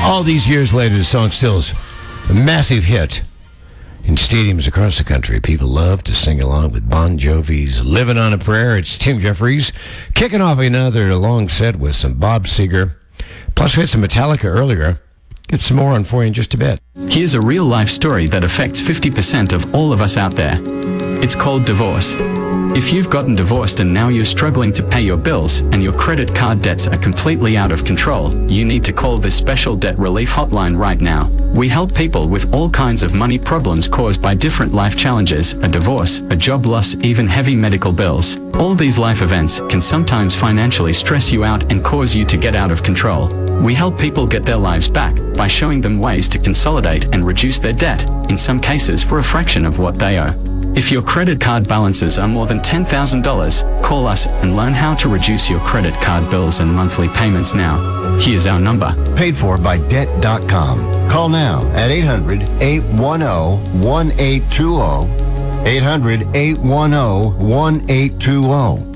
All these years later, the song still is a massive hit in stadiums across the country. People love to sing along with Bon Jovi's Living on a Prayer. It's Tim Jeffries kicking off another long set with some Bob Seger. Plus, we had some Metallica earlier. Get some more on for you in just a bit. Here's a real-life story that affects 50% of all of us out there. It's called divorce. If you've gotten divorced and now you're struggling to pay your bills and your credit card debts are completely out of control, you need to call this special debt relief hotline right now. We help people with all kinds of money problems caused by different life challenges, a divorce, a job loss, even heavy medical bills. All these life events can sometimes financially stress you out and cause you to get out of control. We help people get their lives back by showing them ways to consolidate and reduce their debt, in some cases for a fraction of what they owe. If your credit card balances are more than $10,000, call us and learn how to reduce your credit card bills and monthly payments now. Here's our number. Paid for by Debt.com. Call now at 800-810-1820. 800-810-1820.